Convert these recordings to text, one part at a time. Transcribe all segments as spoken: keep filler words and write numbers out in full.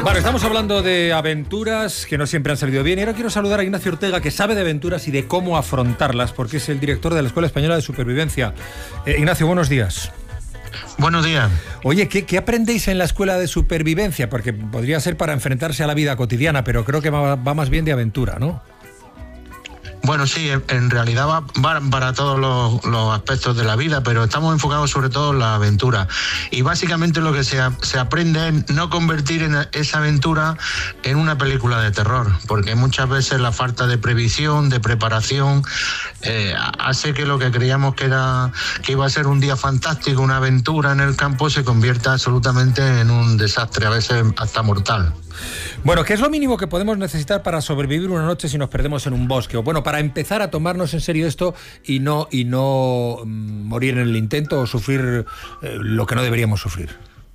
Vale, estamos hablando de aventuras que no siempre han salido bien y ahora quiero saludar a Ignacio Ortega, que sabe de aventuras y de cómo afrontarlas, porque es el director de la Escuela Española de Supervivencia. Eh, Ignacio, buenos días. Buenos días. Oye, ¿qué, ¿qué aprendéis en la Escuela de Supervivencia? Porque podría ser para enfrentarse a la vida cotidiana, pero creo que va, va más bien de aventura, ¿no? Bueno, sí, en realidad va, va para todos los, los aspectos de la vida, pero estamos enfocados sobre todo en la aventura. Y básicamente lo que se, se aprende es no convertir en esa aventura en una película de terror, porque muchas veces la falta de previsión, de preparación, eh, hace que lo que creíamos que era que iba a ser un día fantástico, una aventura en el campo, se convierta absolutamente en un desastre, a veces hasta mortal. Bueno, ¿qué es lo mínimo que podemos necesitar para sobrevivir una noche si nos perdemos en un bosque? O bueno, para empezar a tomarnos en serio esto y no, y no mmm, morir en el intento o sufrir eh, lo que no deberíamos sufrir.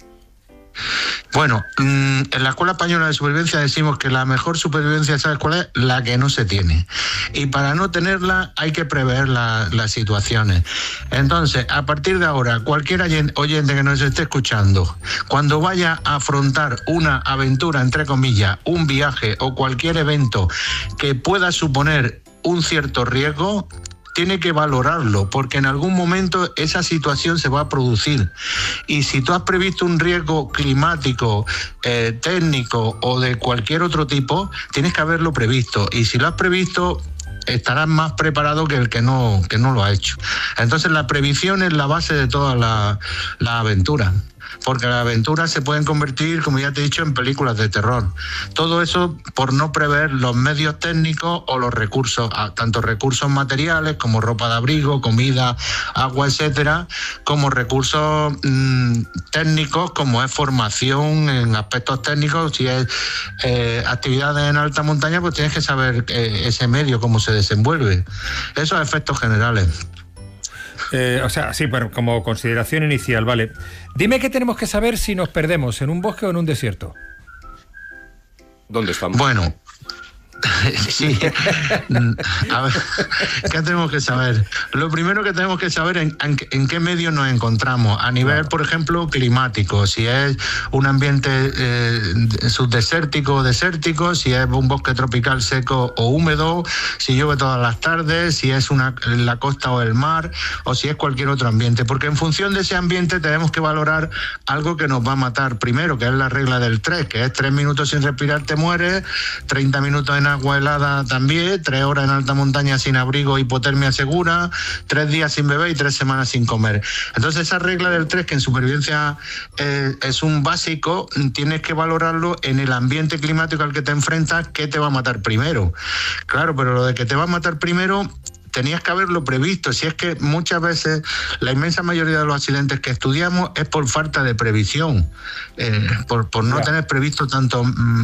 Bueno, en la Escuela Española de Supervivencia decimos que la mejor supervivencia, ¿sabes cuál es? La que no se tiene. Y para no tenerla hay que prever la, las situaciones. Entonces, a partir de ahora, cualquier oyente que nos esté escuchando, cuando vaya a afrontar una aventura, entre comillas, un viaje o cualquier evento que pueda suponer un cierto riesgo, tiene que valorarlo, porque en algún momento esa situación se va a producir. Y si tú has previsto un riesgo climático, eh, técnico o de cualquier otro tipo, tienes que haberlo previsto. Y si lo has previsto, estarás más preparado que el que no, que no lo ha hecho. Entonces la previsión es la base de toda la, la aventura. Porque las aventuras se pueden convertir, como ya te he dicho, en películas de terror. Todo eso por no prever los medios técnicos o los recursos, tanto recursos materiales como ropa de abrigo, comida, agua, etcétera, como recursos mmm, técnicos, como es formación en aspectos técnicos. Si es eh, actividades en alta montaña, pues tienes que saber eh, ese medio, cómo se desenvuelve. Esos efectos generales. Eh, o sea, sí, pero como consideración inicial, vale. Dime qué tenemos que saber si nos perdemos en un bosque o en un desierto. ¿Dónde estamos? Bueno, sí. A ver, ¿qué tenemos que saber? Lo primero que tenemos que saber es en, en qué medio nos encontramos. A nivel, por ejemplo, climático. Si es un ambiente eh, subdesértico o desértico, si es un bosque tropical seco o húmedo, si llueve todas las tardes, si es una, la costa o el mar, o si es cualquier otro ambiente. Porque en función de ese ambiente tenemos que valorar algo que nos va a matar primero, que es la regla del tres, que es tres minutos sin respirar te mueres, treinta minutos en agua helada también, tres horas en alta montaña sin abrigo, hipotermia segura, tres días sin beber y tres semanas sin comer. Entonces esa regla del tres, que en supervivencia eh, es un básico, tienes que valorarlo en el ambiente climático al que te enfrentas, qué te va a matar primero. Claro, pero lo de que te va a matar primero tenías que haberlo previsto. Si es que muchas veces la inmensa mayoría de los accidentes que estudiamos es por falta de previsión, eh, por, por no tener previsto tanto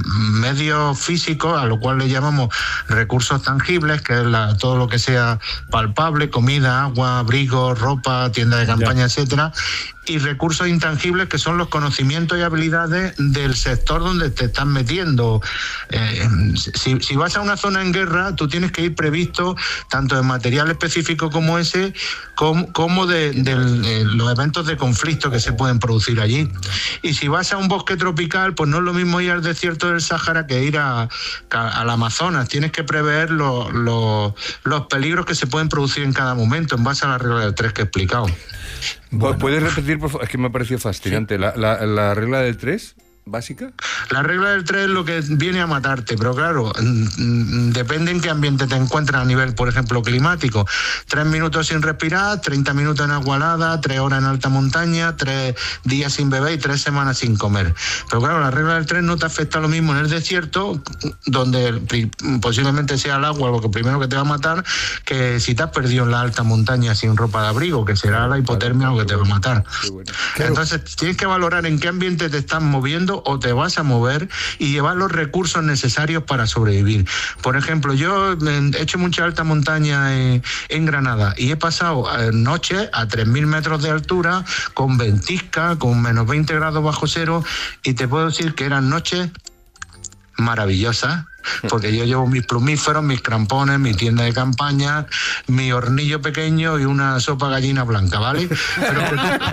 medios físicos, a lo cual le llamamos recursos tangibles, que es la, todo lo que sea palpable, comida, agua, abrigo, ropa, tienda de campaña, etcétera, y recursos intangibles, que son los conocimientos y habilidades del sector donde te estás metiendo. Eh, si, si vas a una zona en guerra, tú tienes que ir previsto tanto de material específico como ese, como, como de, de, de los eventos de conflicto que se pueden producir allí. Y si vas a un bosque tropical, pues no es lo mismo ir al desierto del Sáhara que ir a, a, al Amazonas. Tienes que prever lo, lo, los peligros que se pueden producir en cada momento, en base a la regla del tres que he explicado. Bueno. ¿Puedes repetir, por favor? Es que me ha parecido fascinante. Sí. La, la, la regla del tres, básica. La regla del tres es lo que viene a matarte, pero claro, depende en qué ambiente te encuentras a nivel, por ejemplo, climático. Tres minutos sin respirar, treinta minutos en agua helada, tres horas en alta montaña, tres días sin beber y tres semanas sin comer. Pero claro, la regla del tres no te afecta lo mismo en el desierto, donde posiblemente sea el agua lo que primero que te va a matar, que si te has perdido en la alta montaña sin ropa de abrigo, que será la hipotermia lo que te va a matar. Entonces tienes que valorar en qué ambiente te estás moviendo o te vas a mover y llevar los recursos necesarios para sobrevivir. Por ejemplo, yo he hecho mucha alta montaña en, en Granada y he pasado noches a tres mil metros de altura con ventisca, con menos veinte grados bajo cero, y te puedo decir que eran noches maravillosas, porque yo llevo mis plumíferos, mis crampones, mi tienda de campaña, mi hornillo pequeño y una sopa gallina blanca, ¿vale? Pero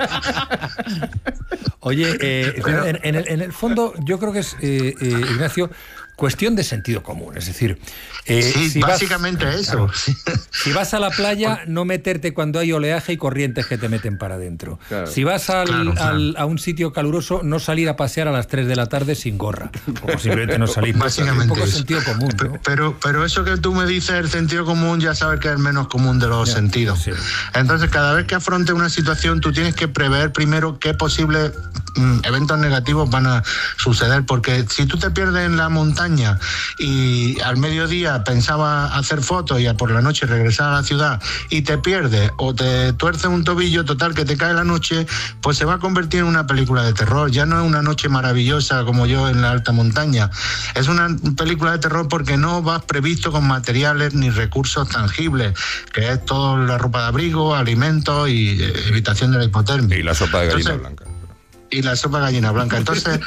que... Oye, eh, Pero... en, en, el, en el fondo yo creo que es, eh, eh, Ignacio, cuestión de sentido común, es decir... Eh, sí, si básicamente vas, eso. Claro, si vas a la playa, no meterte cuando hay oleaje y corrientes que te meten para adentro. Claro. Si vas al, claro, claro. Al, a un sitio caluroso, no salir a pasear a las tres de la tarde sin gorra. O simplemente no salir. Básicamente un poco eso. Sentido común, ¿no? Pero, pero eso que tú me dices, el sentido común, ya sabes que es el menos común de los ya, sentidos. Sí. Entonces, cada vez que afrontes una situación, tú tienes que prever primero qué posibles mm, eventos negativos van a suceder. Porque si tú te pierdes en la montaña y al mediodía pensaba hacer fotos y por la noche regresar a la ciudad y te pierdes o te tuerces un tobillo, total que te cae la noche, pues se va a convertir en una película de terror. Ya no es una noche maravillosa como yo en la alta montaña, es una película de terror porque no vas previsto con materiales ni recursos tangibles, que es toda la ropa de abrigo, alimentos y eh, evitación de la hipotermia. Y la sopa de gallina Entonces, blanca. Y la sopa de gallina blanca. Entonces...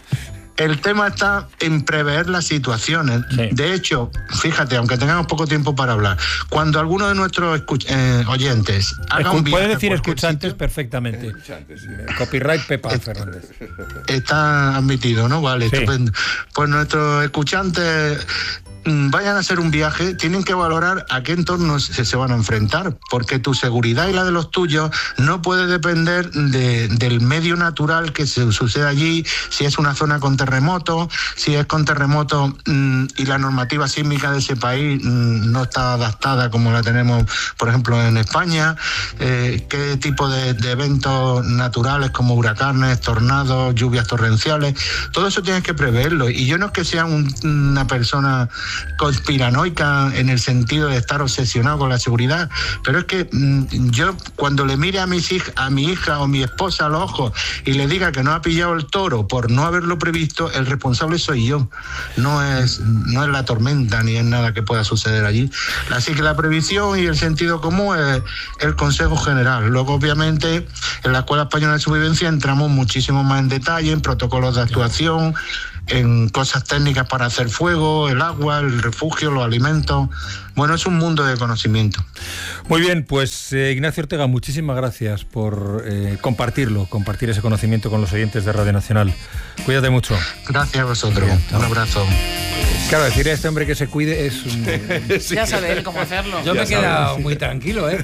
El tema está en prever las situaciones. Sí. De hecho, fíjate, aunque tengamos poco tiempo para hablar, cuando alguno de nuestros escuch- eh, oyentes haga Escu- un viaje... Puede decir escuchantes sitio, perfectamente. Escuchantes, sí. Copyright Pepa es, Fernández. Está admitido, ¿no? Vale, sí. Estupendo. Pues nuestros escuchantes... vayan a hacer un viaje, tienen que valorar a qué entornos se, se van a enfrentar, porque tu seguridad y la de los tuyos no puede depender de, del medio natural que se sucede allí, si es una zona con terremoto, si es con terremoto mmm, y la normativa sísmica de ese país mmm, no está adaptada como la tenemos, por ejemplo, en España, eh, qué tipo de, de eventos naturales como huracanes, tornados, lluvias torrenciales, todo eso tienes que preverlo. Y yo no es que sea un, una persona conspiranoica en el sentido de estar obsesionado con la seguridad, pero es que mmm, yo cuando le mire a, mis hij- a mi hija o mi esposa a los ojos y le diga que no ha pillado el toro por no haberlo previsto, el responsable soy yo, no es, no es la tormenta ni es nada que pueda suceder allí. Así que la previsión y el sentido común es el consejo general. Luego, obviamente, en la Escuela Española de Supervivencia entramos muchísimo más en detalle en protocolos de actuación, en cosas técnicas para hacer fuego, el agua, el refugio, los alimentos. Bueno, es un mundo de conocimiento. Muy bien, pues eh, Ignacio Ortega, muchísimas gracias por eh, compartirlo, compartir ese conocimiento con los oyentes de Radio Nacional. Cuídate mucho. Gracias a vosotros. Bien, un abrazo. Claro, decir a este hombre que se cuide es un... sí. Ya sabe él cómo hacerlo. Yo ya me he quedado muy tranquilo, ¿eh?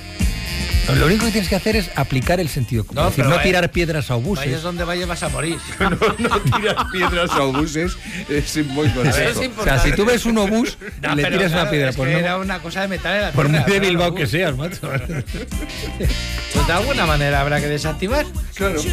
Lo único que tienes que hacer es aplicar el sentido común. No, es decir, no vaya, tirar piedras a obuses. Vayas donde vayas vas a morir. no, no tirar piedras a obuses es muy consejo. O sea, si tú ves un obús no, y le tiras claro, una piedra... Es por que no, era una cosa de metal en la por tierra. Por muy de Bilbao que seas, macho. Pues de alguna manera habrá que desactivar. Claro.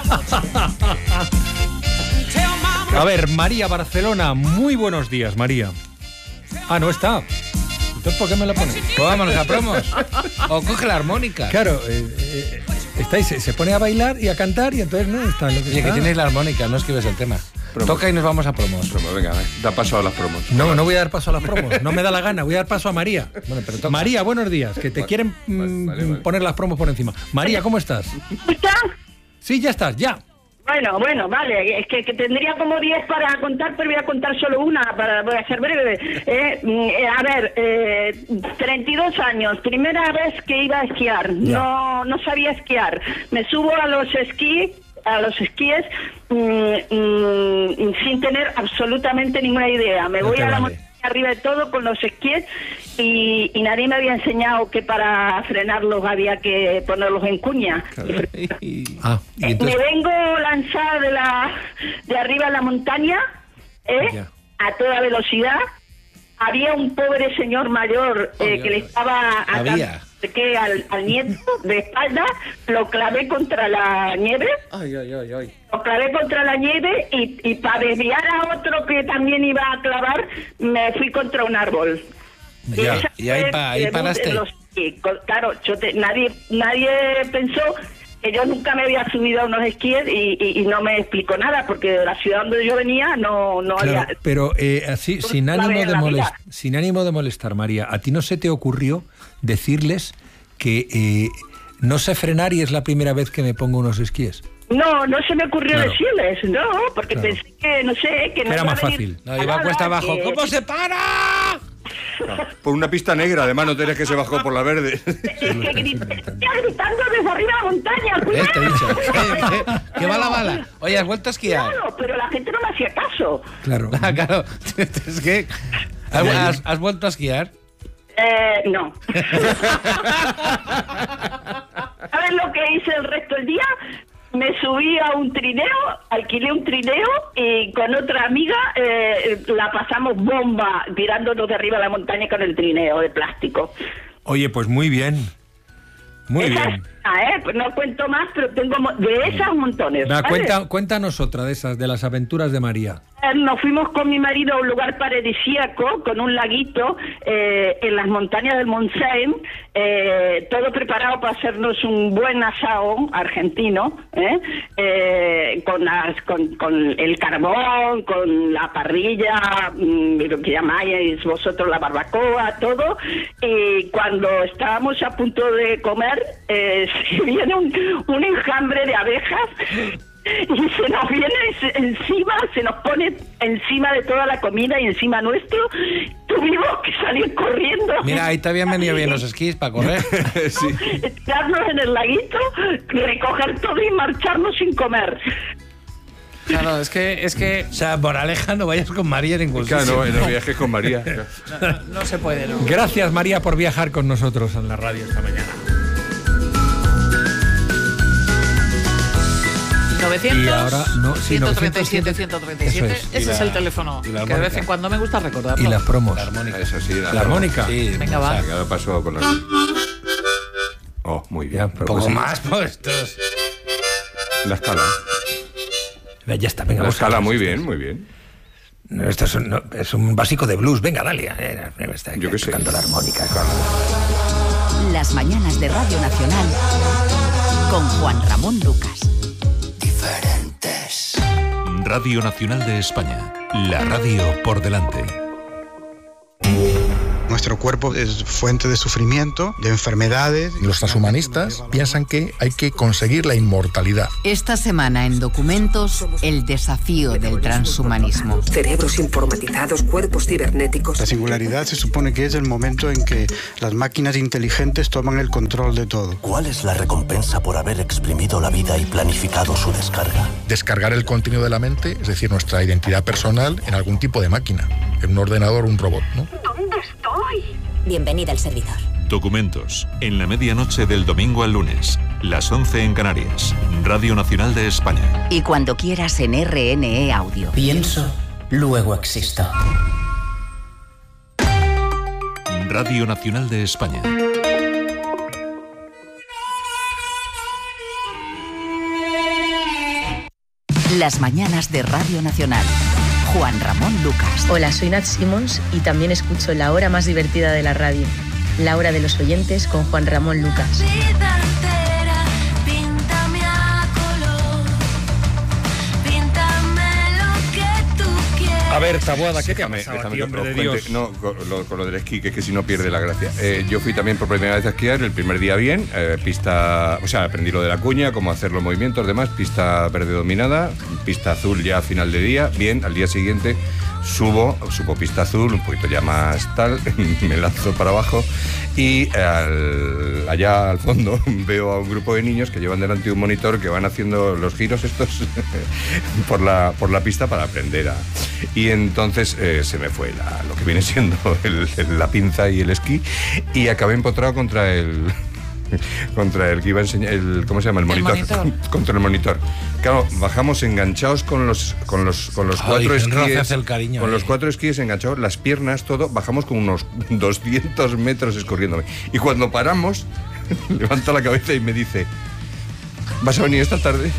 A ver, María, Barcelona. Muy buenos días, María. Ah, no está. Entonces, ¿por qué me la pones? Pues vámonos a promos. O coge la armónica. Claro, eh, eh, estáis, se pone a bailar y a cantar y entonces no está lo que Oye, está. que tienes la armónica, no escribes el tema. Promo. Toca y nos vamos a promos. Promo, venga, da paso a las promos. No, no voy a dar paso a las promos. No me da la gana, voy a dar paso a María. Bueno, pero toca. María, buenos días, que te vale, quieren vale, vale, vale. poner las promos por encima. María, ¿cómo estás? ¿Estás? Sí, ya estás, ya. Bueno, bueno, vale, es que, que tendría como diez para contar, pero voy a contar solo una, para voy a ser breve. Eh, eh, a ver, eh, treinta y dos años, primera vez que iba a esquiar, no no sabía esquiar. Me subo a los esquí, a los esquíes mmm, mmm, sin tener absolutamente ninguna idea. Me voy a la montaña arriba de todo con los esquíes y, y nadie me había enseñado que para frenarlos había que ponerlos en cuña. Ah, ¿y entonces? Me vengo lanzada de la de arriba a la montaña, ¿eh? a toda velocidad. Había un pobre señor mayor eh, oh, que le estaba atando al, al nieto de espalda, lo clavé contra la nieve. Ay, ay, ay, ay. Lo clavé contra la nieve y, y para desviar a otro que también iba a clavar, me fui contra un árbol. Ya, y, y ahí, pa, ahí paraste. Los, claro, yo te, nadie, nadie pensó que yo nunca me había subido a unos esquíes y, y, y no me explicó nada, porque de la ciudad donde yo venía no, no claro, había... Pero eh, así, sin ánimo, de molest, sin ánimo de molestar, María, ¿a ti no se te ocurrió decirles que eh, no sé frenar y es la primera vez que me pongo unos esquíes. No, no se me ocurrió Claro. decirles, no, porque Claro. pensé que, no sé, que no Era iba a más venir fácil. No, iba nada, cuesta abajo. que- ¿Cómo se para? Por una pista negra, además no tenés que se bajó por la verde. Es que grité, "Está gritando desde arriba de la montaña, ¿Ves? Te he cuidado". dicho. ¿Qué, qué, qué va la bala? Oye, ¿has vuelto a esquiar? Claro, pero la gente no me hacía caso. Claro. Ah, claro. Es que... ¿Has, has- has vuelto a esquiar? Eh, no. ¿Sabes lo que hice el resto del día? Me subí a un trineo, alquilé un trineo y con otra amiga eh, la pasamos bomba tirándonos de arriba de la montaña con el trineo de plástico. Oye, pues muy bien. Muy Esa bien. es una, ¿eh? Pues no cuento más, pero tengo mo- de esas montones. Va, ¿vale? cuenta, cuéntanos otra de esas, de las aventuras de María. Eh, Nos fuimos con mi marido a un lugar paradisíaco, con un laguito, eh, en las montañas del Montseny, eh, todo preparado para hacernos un buen asado argentino, ¿eh? Eh, con, las- con, con el carbón, con la parrilla, mm, lo que llamáis vosotros la barbacoa, todo. Y cuando estábamos a punto de comer, eh, se viene un, un enjambre de abejas. Y se nos viene se- encima, se nos pone encima de toda la comida y encima nuestro. Tuvimos que salir corriendo. Mira, ahí te habían venido bien los esquís para correr. Sí. Tirarnos en el laguito, recoger todo y marcharnos sin comer. Claro, es que, es que, o sea, moraleja, no vayas con María en ningún Claro, sitio. no, en los viajes con María. No se puede, ¿no? Gracias, María, por viajar con nosotros en la radio esta mañana. novecientos, Y ahora, no, sí, ciento treinta y siete, novecientos, ciento treinta y siete. eso es. Ese Y es la- el teléfono y la que de vez armónica. en cuando me gusta recordarlo. Y las promos. La armónica. Eso sí, La armónica. Sí. Venga, va. O sea, que ahora pasó con los... Oh, muy bien. Ya, Un pero poco pues- más puestos. La escala. Ya está, venga. La vamos a escala, ver. muy bien, muy bien. No, esto es un, no, es un básico de blues. Venga, dale. Eh, está Yo qué sé. tocando la armónica. Las mañanas de Radio Nacional con Juan Ramón Lucas. Radio Nacional de España. La radio por delante. Nuestro cuerpo es fuente de sufrimiento, de enfermedades. Los transhumanistas piensan que hay que conseguir la inmortalidad. Esta semana en Documentos, el desafío del transhumanismo. Cerebros informatizados, cuerpos cibernéticos. La singularidad se supone que es el momento en que las máquinas inteligentes toman el control de todo. ¿Cuál es la recompensa por haber exprimido la vida y planificado su descarga? Descargar el contenido de la mente, es decir, nuestra identidad personal, en algún tipo de máquina, en un ordenador o un robot, ¿no? ¿Dónde estoy? Bienvenida al servidor. Documentos. En la medianoche del domingo al lunes. Las once en Canarias. Radio Nacional de España. Y cuando quieras en R N E Audio. Pienso, luego existo. Radio Nacional de España. Las mañanas de Radio Nacional. Juan Ramón Lucas. Hola, soy Nat Simmons y también escucho la hora más divertida de la radio, la hora de los oyentes con Juan Ramón Lucas. A ver, Taboada, ¿qué te ha Déjame, pasado a déjame ti, que hombre os de cuente. Dios? No, con lo, con lo del esquí, que es que si no pierde la gracia. Eh, yo fui también por primera vez a esquiar, el primer día bien, eh, pista, o sea, aprendí lo de la cuña, cómo hacer los movimientos, demás, pista verde dominada, pista azul ya a final de día, bien, al día siguiente subo, subo pista azul, un poquito ya más tal, me lanzo para abajo y al- allá al fondo veo a un grupo de niños que llevan delante un monitor que van haciendo los giros estos por la, por la pista para aprender a... Y entonces eh, se me fue la- lo que viene siendo el- el- la pinza y el esquí y acabé empotrado contra el... contra el que iba a enseñar el, ¿cómo se llama? El monitor. monitor. Contra el monitor. Claro, bajamos enganchados con los con los con los Ay, cuatro qué roce esquíes. hace el cariño, con eh. los cuatro esquíes enganchados, las piernas, todo, bajamos con unos doscientos metros escorriéndome. Y cuando paramos, levanta la cabeza y me dice: ¿vas a venir esta tarde?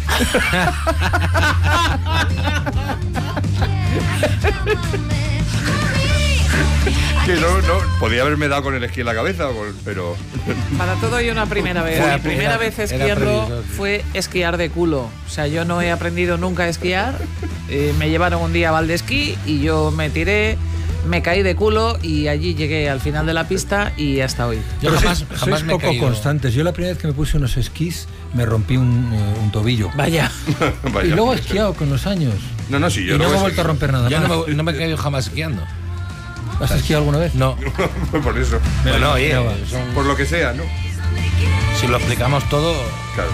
Que no, no, podía haberme dado con el esquí en la cabeza, o con- pero... Para todo hay una primera vez. Era- La primera era- vez era esquiando previsor, sí. fue esquiar de culo. O sea, yo no he aprendido nunca a esquiar. Eh, me llevaron un día a Valdesquí y yo me tiré me caí de culo y allí llegué al final de la pista y hasta hoy. Yo Pero jamás, sois, jamás sois me poco constantes. Yo la primera vez que me puse unos esquís me rompí un, uh, un tobillo. Vaya. Vaya. Y luego he esquiado con los años. No, no, sí, yo y no me he vuelto a romper nada. Yo más. no me, no me he caído jamás esquiando. ¿Has esquiado alguna vez? No. Por eso. Bueno, oye, son... por lo que sea, ¿no? Si lo explicamos todo... Claro.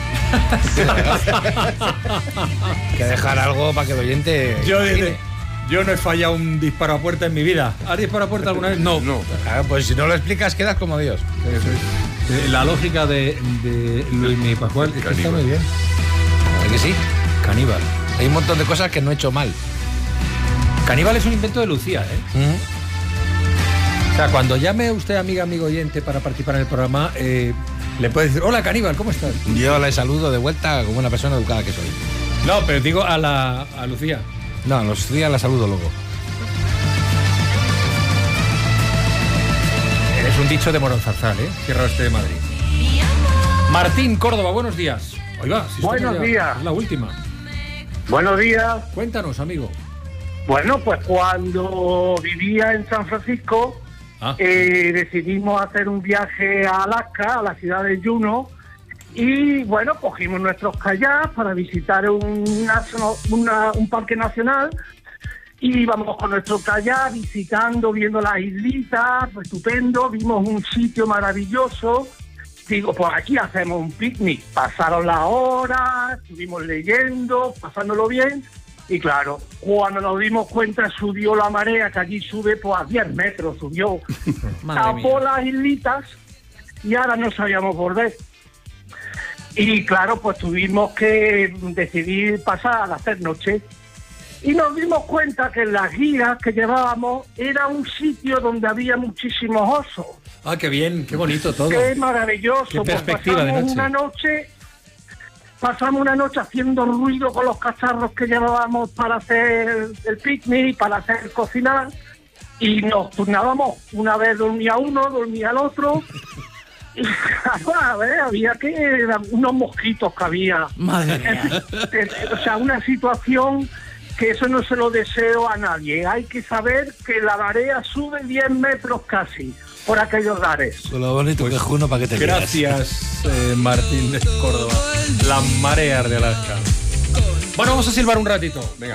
Hay que dejar algo para que el oyente... Yo, de, yo no he fallado un disparo a puerta en mi vida. ¿Has disparado a puerta alguna vez? No. No. Claro, pues si no lo explicas quedas como Dios. Eso es. La lógica de, de Luis Pascual es que está muy bien. ¿Es que sí? Caníbal. Hay un montón de cosas que no he hecho mal. Caníbal es un invento de Lucía, ¿eh? Mm-hmm. O sea, cuando llame usted, amiga, amigo oyente, para participar en el programa, eh, le puede decir, hola, Caníbal, ¿cómo estás? Yo le saludo de vuelta como una persona educada que soy. No, pero digo a la a Lucía. No, a Lucía la saludo luego. Es un dicho de Morón Zarzal, ¿eh? Tierra Oeste de Madrid. Martín, Córdoba, buenos días. Oiga, si buenos ya, días. Es la última. Buenos días. Cuéntanos, amigo. Bueno, pues cuando vivía en San Francisco, ah. eh, decidimos hacer un viaje a Alaska, a la ciudad de Juneau, y bueno, cogimos nuestros kayaks para visitar un, una, un parque nacional, y íbamos con nuestro kayak visitando, viendo las islitas, estupendo, vimos un sitio maravilloso. Digo, pues aquí hacemos un picnic. Pasaron las horas, estuvimos leyendo, pasándolo bien. Y claro, cuando nos dimos cuenta subió la marea, que allí sube pues a diez metros, subió. Tapó las islitas y ahora no sabíamos volver. Y claro, pues tuvimos que decidir pasar a hacer noche. Y nos dimos cuenta que en las guías que llevábamos era un sitio donde había muchísimos osos. Ah, qué bien, qué bonito todo. Qué maravilloso. Qué perspectiva pues de noche. Una noche. Pasamos una noche haciendo ruido con los cacharros que llevábamos para hacer el picnic, para hacer cocinar, y nos turnábamos. Una vez dormía uno, dormía el otro. Y claro, a ver, había que unos mosquitos que había. Madre mía. O sea, una situación que eso no se lo deseo a nadie. Hay que saber que la marea sube diez metros casi por aquellos lares. Con lo bonito pues, que es Juno, para que te gracias, eh, Martín de Córdoba. Las mareas de Alaska. Bueno, vamos a silbar un ratito. Venga.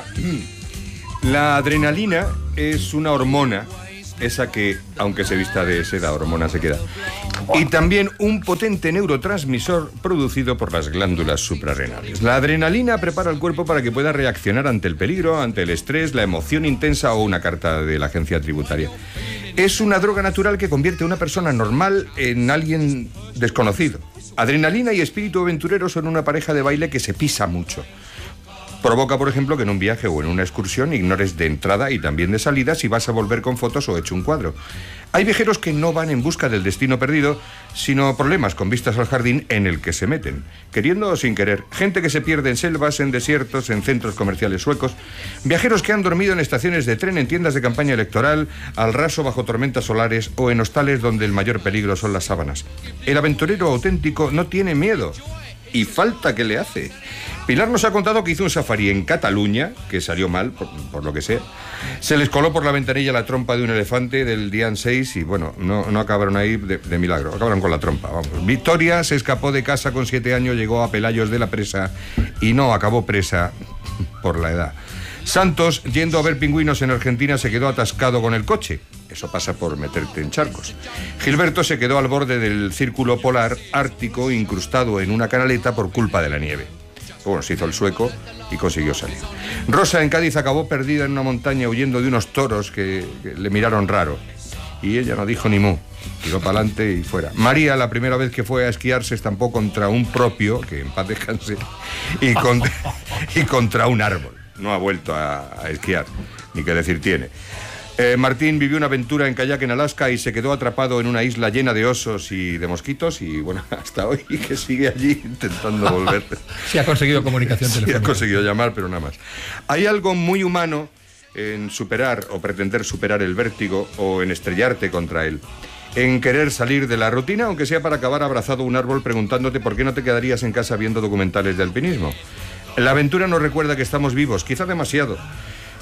La adrenalina es una hormona, esa que, aunque se vista de seda, hormona se queda. Y también un potente neurotransmisor producido por las glándulas suprarrenales. La adrenalina prepara al cuerpo para que pueda reaccionar ante el peligro, ante el estrés, la emoción intensa o una carta de la agencia tributaria. Es una droga natural que convierte a una persona normal en alguien desconocido. Adrenalina y espíritu aventurero son una pareja de baile que se pisa mucho. Provoca, por ejemplo, que en un viaje o en una excursión ignores de entrada y también de salida si vas a volver con fotos o hecho un cuadro. Hay viajeros que no van en busca del destino perdido, sino problemas con vistas al jardín en el que se meten, queriendo o sin querer. Gente que se pierde en selvas, en desiertos, en centros comerciales suecos. Viajeros que han dormido en estaciones de tren, en tiendas de campaña electoral, al raso bajo tormentas solares o en hostales donde el mayor peligro son las sábanas. El aventurero auténtico no tiene miedo. Y falta que le hace. Pilar nos ha contado que hizo un safari en Cataluña, que salió mal, por, por lo que sea. Se les coló por la ventanilla la trompa de un elefante del Dian seis y, bueno, no, no acabaron ahí de, de milagro, acabaron con la trompa, vamos. Victoria se escapó de casa con siete años, llegó a Pelayos de la Presa y no acabó presa por la edad. Santos, yendo a ver pingüinos en Argentina, se quedó atascado con el coche. Eso pasa por meterte en charcos. Gilberto se quedó al borde del círculo polar ártico, incrustado en una canaleta por culpa de la nieve. Bueno, se hizo el sueco y consiguió salir. Rosa en Cádiz acabó perdida en una montaña huyendo de unos toros que, que le miraron raro. Y ella no dijo ni mu. Tiró para adelante y fuera. María, la primera vez que fue a esquiar, se estampó contra un propio, que en paz descanse, y, con, y contra un árbol. No ha vuelto a, a esquiar, ni qué decir tiene. Eh, Martín vivió una aventura en kayak en Alaska y se quedó atrapado en una isla llena de osos y de mosquitos y, bueno, hasta hoy que sigue allí intentando volver. Sí ha conseguido comunicación telefónica. Sí ha conseguido llamar, pero nada más. Hay algo muy humano en superar o pretender superar el vértigo o en estrellarte contra él. En querer salir de la rutina, aunque sea para acabar abrazado a un árbol preguntándote por qué no te quedarías en casa viendo documentales de alpinismo. La aventura nos recuerda que estamos vivos, quizá demasiado.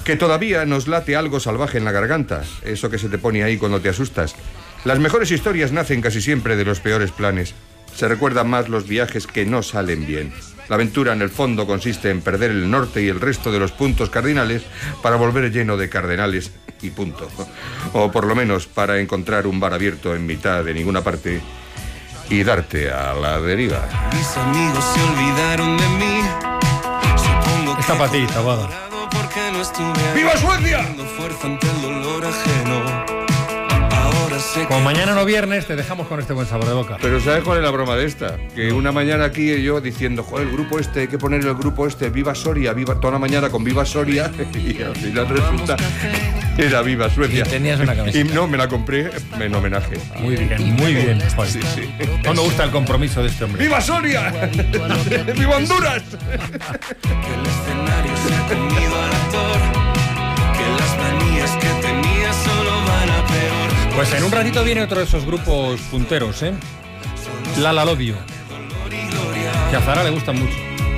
que todavía nos late algo salvaje en la garganta, eso que se te pone ahí cuando te asustas. Las mejores historias nacen casi siempre de los peores planes. Se recuerdan más los viajes que no salen bien. La aventura en el fondo consiste en perder el norte y el resto de los puntos cardinales para volver lleno de cardenales y punto. O por lo menos para encontrar un bar abierto en mitad de ninguna parte y darte a la deriva. Mis amigos se olvidaron de mí. Supongo Esta para ti, Taboada. ¡Viva Suecia! Fuerza ante el dolor ajeno. Como mañana no viernes, te dejamos con este buen sabor de boca. Pero ¿sabes cuál es la broma de esta? Que una mañana aquí yo diciendo, joder, el grupo este, hay que poner el grupo este, Viva Soria, viva toda la mañana con Viva Soria, y al final resulta que era Viva Suecia. Y tenías una camiseta. Y no, me la compré en homenaje. Muy bien, muy bien. Pues, sí, sí. No me gusta el compromiso de este hombre. ¡Viva Soria! ¡Viva Honduras! Que el escenario se ha comido al actor, que las manías que tenía solo van a peor. Pues en un ratito viene otro de esos grupos punteros, ¿eh? Lala Lodio, que a Zara le gustan mucho.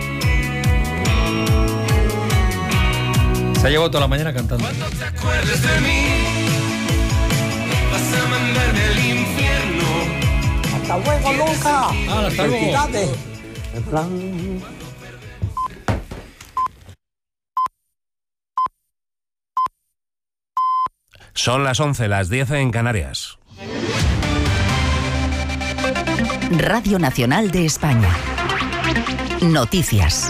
Se ha llevado toda la mañana cantando. Cuando te acuerdes de mí, vas a mandarme al infierno. ¡Hasta luego, Luca! Ah, hasta luego. Felicidades. En plan... Son las once, las diez en Canarias. Radio Nacional de España. Noticias.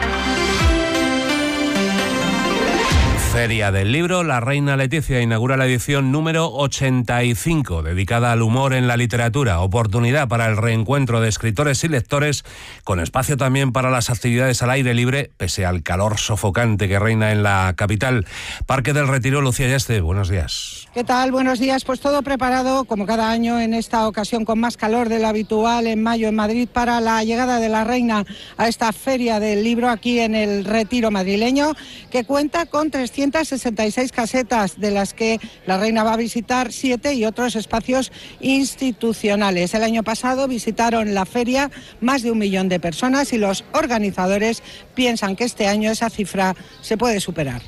Feria del Libro, la Reina Leticia inaugura la edición número ochenta y cinco, dedicada al humor en la literatura, oportunidad para el reencuentro de escritores y lectores, con espacio también para las actividades al aire libre, pese al calor sofocante que reina en la capital. Parque del Retiro, Lucía Yaste, buenos días. ¿Qué tal? Buenos días. Pues todo preparado, como cada año, en esta ocasión con más calor de lo habitual en mayo en Madrid, para la llegada de la Reina a esta Feria del Libro aquí en el Retiro madrileño, que cuenta con trescientas sesenta y seis casetas, de las que la Reina va a visitar siete y otros espacios institucionales. El año pasado visitaron la feria más de un millón de personas y los organizadores piensan que este año esa cifra se puede superar.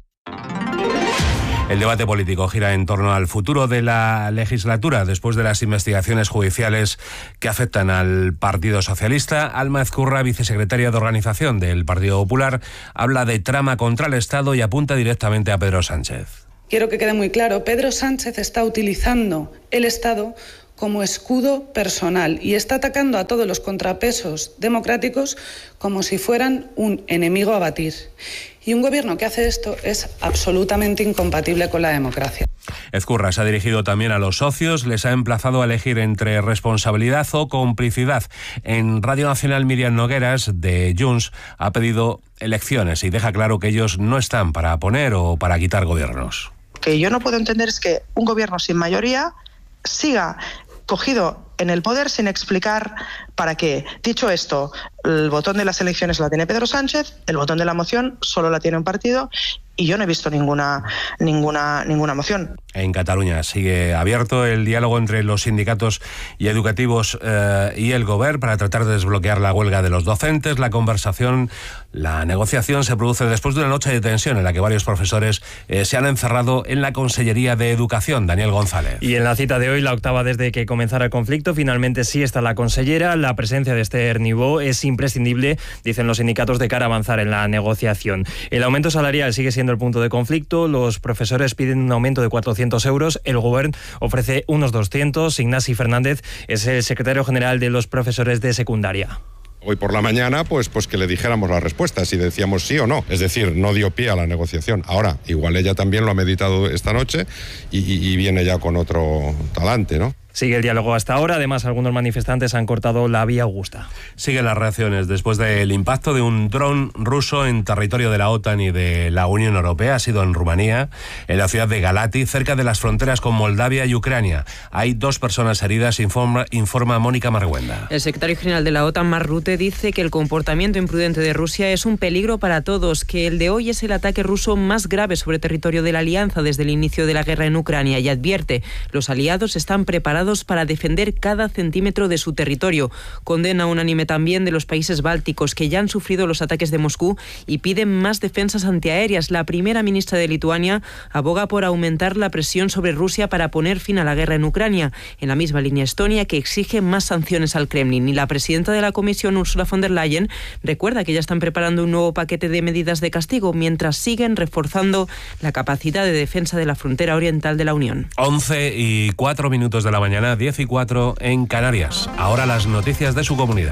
El debate político gira en torno al futuro de la legislatura después de las investigaciones judiciales que afectan al Partido Socialista. Alma Ezcurra, vicesecretaria de Organización del Partido Popular, habla de trama contra el Estado y apunta directamente a Pedro Sánchez. Quiero que quede muy claro, Pedro Sánchez está utilizando el Estado como escudo personal y está atacando a todos los contrapesos democráticos como si fueran un enemigo a batir. Y un gobierno que hace esto es absolutamente incompatible con la democracia. Ezcurra se ha dirigido también a los socios, les ha emplazado a elegir entre responsabilidad o complicidad. En Radio Nacional, Miriam Nogueras, de Junts, ha pedido elecciones y deja claro que ellos no están para poner o para quitar gobiernos. Lo que yo no puedo entender es que un gobierno sin mayoría siga cogido en el poder sin explicar para qué. Dicho esto, el botón de las elecciones la tiene Pedro Sánchez, el botón de la moción solo la tiene un partido y yo no he visto ninguna, ninguna, ninguna moción. En Cataluña sigue abierto el diálogo entre los sindicatos y educativos eh, y el Govern para tratar de desbloquear la huelga de los docentes. La conversación, la negociación se produce después de una noche de tensión en la que varios profesores eh, se han encerrado en la Consellería de Educación. Daniel González. Y en la cita de hoy, la octava desde que comenzara el conflicto, finalmente sí está la consellera. La presencia de Esther Niubó es imprescindible, dicen los sindicatos, de cara a avanzar en la negociación. El aumento salarial sigue siendo el punto de conflicto. Los profesores piden un aumento de cuatrocientos euros. El Govern ofrece unos doscientos. Ignasi Fernández es el secretario general de los profesores de secundaria. Hoy por la mañana, pues, pues que le dijéramos la respuesta, si decíamos sí o no. Es decir, no dio pie a la negociación. Ahora, igual ella también lo ha meditado esta noche y, y, y viene ya con otro talante, ¿no? Sigue el diálogo hasta ahora. Además, algunos manifestantes han cortado la vía Augusta. Siguen las reacciones después del impacto de un dron ruso en territorio de la OTAN y de la Unión Europea. Ha sido en Rumanía, en la ciudad de Galati, cerca de las fronteras con Moldavia y Ucrania. Hay dos personas heridas, informa, informa Mónica Marguenda. El secretario general de la OTAN, Mark Rutte, dice que el comportamiento imprudente de Rusia es un peligro para todos, que el de hoy es el ataque ruso más grave sobre territorio de la alianza desde el inicio de la guerra en Ucrania, y advierte: los aliados están preparados aliados para defender cada centímetro de su territorio. Condena unánime también de los países bálticos que ya han sufrido los ataques de Moscú y piden más defensas antiaéreas. La primera ministra de Lituania aboga por aumentar la presión sobre Rusia para poner fin a la guerra en Ucrania. En la misma línea Estonia, que exige más sanciones al Kremlin. Y la presidenta de la Comisión, Ursula von der Leyen, recuerda que ya están preparando un nuevo paquete de medidas de castigo mientras siguen reforzando la capacidad de defensa de la frontera oriental de la Unión. once y cuatro minutos de la mañana, diez y cuatro en Canarias. Ahora las noticias de su comunidad.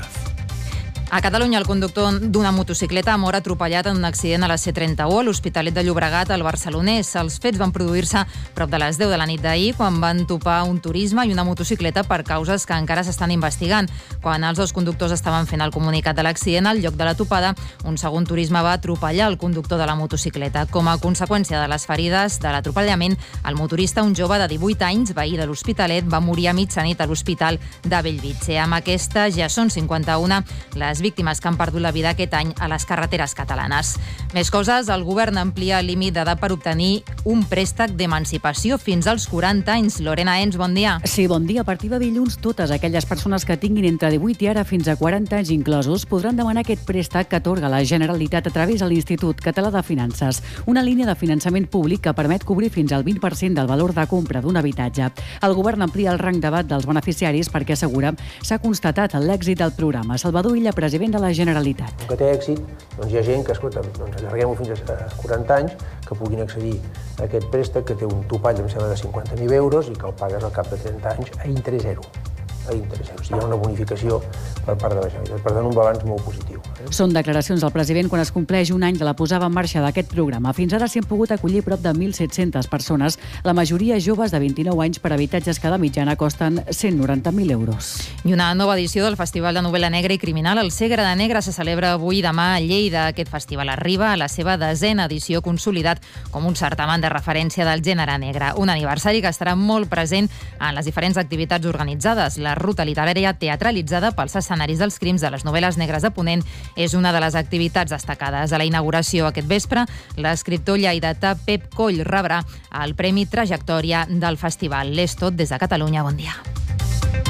A Catalunya, el conductor d'una motocicleta ha mort atropellat en un accident a la C trenta u a l'Hospitalet de Llobregat, al Barcelonès. Els fets van produir-se prop de les deu de la nit d'ahir, quan van topar un turisme i una motocicleta per causes que encara s'estan investigant. Quan els dos conductors estaven fent el comunicat de l'accident, al lloc de la topada, un segon turisme va atropellar el conductor de la motocicleta. Com a conseqüència de les ferides de l'atropellament, el motorista, un jove de divuit anys, veí de l'Hospitalet, va morir a mitjanit a l'Hospital de Bellvitge. Amb aquesta ja són cinquanta-una les víctimes que han perdut la vida aquest any a les carreteres catalanes. Més coses, el govern amplia el límit d'edat per obtenir un préstec d'emancipació fins als quaranta anys. Lorena Ens, bon dia. Sí, bon dia. A partir de dilluns, totes aquelles persones que tinguin entre divuit i ara fins a quaranta anys inclosos podran demanar aquest préstec que atorga la Generalitat a través de l'Institut Català de Finances, una línia de finançament públic que permet cobrir fins al vint per cent del valor de compra d'un habitatge. El govern amplia el rang d'edat dels beneficiaris perquè assegura s'ha constatat l'èxit del programa. Salvador Illa, president de la Generalitat. Com que té èxit, doncs hi ha gent que, escolta, doncs allarguem-ho fins a quaranta anys, que puguin accedir a aquest préstec, que té un topall, em sembla, de cinquanta mil euros i que el pagues al cap de trenta anys a interès zero. A interès zero. O sigui, hi ha una bonificació per part de la Generalitat. Per tant, un balanç molt positiu. Eh? Són declaracions del president quan es compleix un any de la posada en marxa d'aquest programa. Fins ara s'hi han pogut acollir prop de mil set-centes persones, la majoria joves de vint-i-nou anys, per habitatges que de mitjana costen cent noranta mil euros. I una nova edició del Festival de Novel·la Negra i Criminal, el Segre de Negre, se celebra avui i demà a Lleida. Aquest festival arriba a la seva desena edició, consolidat com un certamen de referència del gènere negre. Un aniversari que estarà molt present en les diferents activitats organitzades. La ruta literària teatralitzada pels escenaris dels crims de les novel·les negres de Ponent és una de les activitats destacades. A la inauguració aquest vespre, l'escriptor lleidatà Pep Coll rebrà el Premi Trajectòria del festival. L'és tot des de Catalunya. Bon dia.